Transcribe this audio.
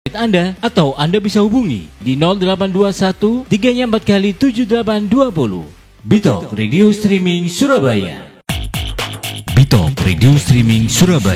Anda atau Anda bisa hubungi di 0821 3 4 kali 7820. Bitok Radio Streaming Surabaya. Bitok Radio Streaming Surabaya.